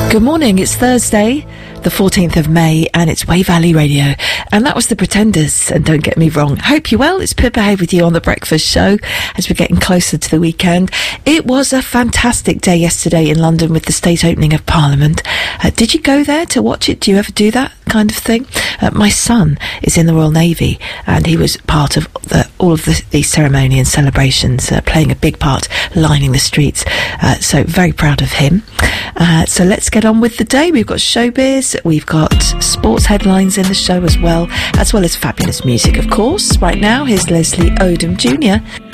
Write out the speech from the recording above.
Good morning, it's Thursday, the 14th of May, and it's Way Valley Radio. And that was The Pretenders, and don't get me wrong, hope you're well. It's Pippa Hay with you on The Breakfast Show as we're getting closer to the weekend. It was a fantastic day yesterday in London with the state opening of Parliament. Did you go there to watch it? Do you ever do that kind of thing? My son is in the Royal Navy, and he was part of all of the ceremony and celebrations, playing a big part, lining the streets. So very proud of him. So let's get on with the day. We've got showbiz, we've got sports headlines in the show as well as fabulous music, of course. Right now, here's Leslie Odom Jr.